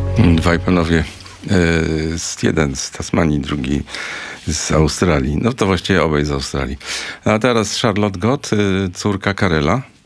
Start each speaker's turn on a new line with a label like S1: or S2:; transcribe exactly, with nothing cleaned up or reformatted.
S1: Dwaj panowie, z jeden z Tasmanii, drugi z Australii. No to właściwie obaj z Australii. A teraz Charlotte Gott, córka Karela.